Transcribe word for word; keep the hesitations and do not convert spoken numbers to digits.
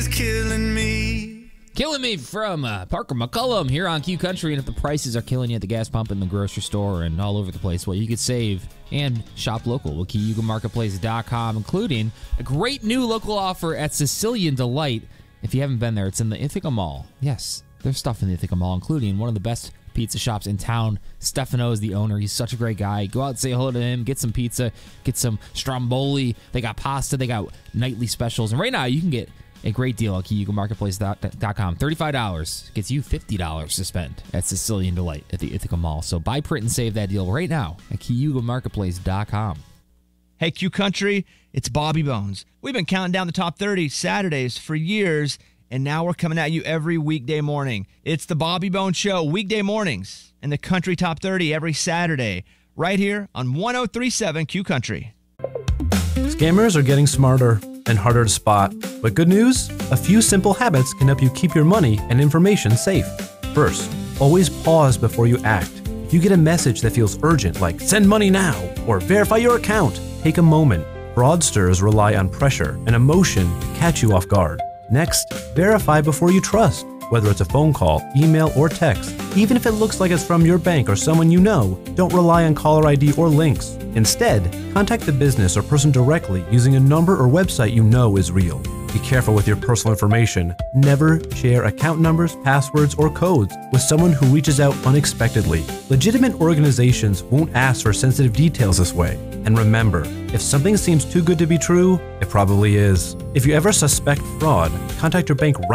killing me. Killing me from uh, Parker McCullum here on Q Country. And if the prices are killing you at the gas pump, in the grocery store, and all over the place, well, you could save and shop local with Cayuga Marketplace dot com, including a great new local offer at Sicilian Delight. If you haven't been there, it's in the Ithaca Mall. Yes, there's stuff in the Ithaca Mall, including one of the best pizza shops in town. Stefano is the owner. He's such a great guy. Go out and say hello to him. Get some pizza. Get some stromboli. They got pasta. They got nightly specials. And right now, you can get a great deal at Cayuga Marketplace dot com. thirty-five dollars gets you fifty dollars to spend at Sicilian Delight at the Ithaca Mall. So buy, print, and save that deal right now at Cayuga Marketplace dot com. Hey, Q Country, it's Bobby Bones. We've been counting down the top thirty Saturdays for years, and now we're coming at you every weekday morning. It's the Bobby Bones Show, weekday mornings, and the Country Top thirty every Saturday, right here on one oh three point seven Q Country. Scammers are getting smarter and harder to spot. But good news? A few simple habits can help you keep your money and information safe. First, always pause before you act. If you get a message that feels urgent, like send money now or verify your account, take a moment. Fraudsters rely on pressure and emotion to catch you off guard. Next, verify before you trust, whether it's a phone call, email, or text. Even if it looks like it's from your bank or someone you know, don't rely on caller I D or links. Instead, contact the business or person directly using a number or website you know is real. Be careful with your personal information. Never share account numbers, passwords, or codes with someone who reaches out unexpectedly. Legitimate organizations won't ask for sensitive details this way. And remember, if something seems too good to be true, it probably is. If you ever suspect fraud, contact your bank right